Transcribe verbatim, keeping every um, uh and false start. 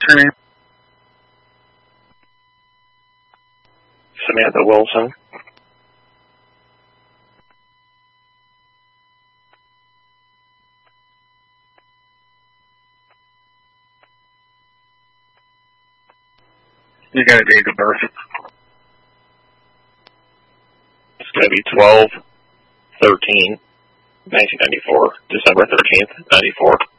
her name? Samantha Wilson. You got a date of birth? It's going to be twelve thirteen nineteen ninety-four, December thirteenth, ninety-four.